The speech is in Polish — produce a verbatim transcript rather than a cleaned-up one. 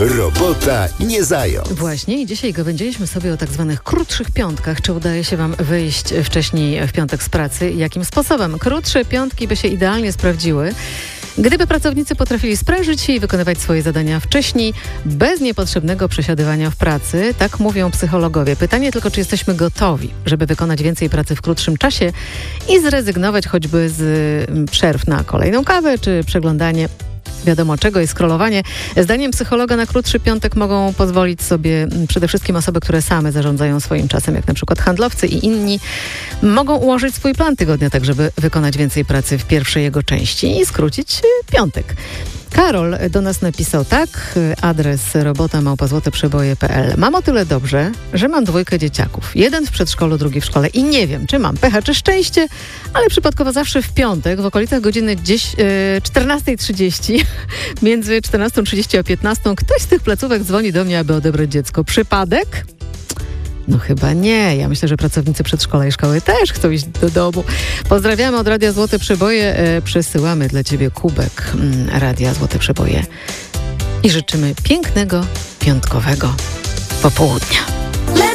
Robota nie zając. Właśnie i dzisiaj gawędziliśmy sobie o tak zwanych krótszych piątkach. Czy udaje się wam wyjść wcześniej w piątek z pracy? Jakim sposobem? Krótsze piątki by się idealnie sprawdziły, gdyby pracownicy potrafili sprężyć się i wykonywać swoje zadania wcześniej, bez niepotrzebnego przesiadywania w pracy. Tak mówią psychologowie. Pytanie tylko, czy jesteśmy gotowi, żeby wykonać więcej pracy w krótszym czasie i zrezygnować choćby z przerw na kolejną kawę, czy przeglądanie wiadomo czego i scrollowanie. Zdaniem psychologa na krótszy piątek mogą pozwolić sobie przede wszystkim osoby, które same zarządzają swoim czasem, jak na przykład handlowcy i inni. Mogą ułożyć swój plan tygodnia tak, żeby wykonać więcej pracy w pierwszej jego części i skrócić piątek. Karol do nas napisał tak, adres robota małpa złote przeboje kropka p l. Mam o tyle dobrze, że mam dwójkę dzieciaków. Jeden w przedszkolu, drugi w szkole i nie wiem, czy mam pecha, czy szczęście, ale przypadkowo zawsze w piątek, w okolicach godziny czternasta trzydzieści, między czternastą trzydzieści a piętnastą, ktoś z tych placówek dzwoni do mnie, aby odebrać dziecko. Przypadek? No chyba nie. Ja myślę, że pracownicy przedszkola i szkoły też chcą iść do domu. Pozdrawiamy od Radia Złote Przeboje. E, przesyłamy dla ciebie kubek mm, Radia Złote Przeboje i życzymy pięknego, piątkowego popołudnia.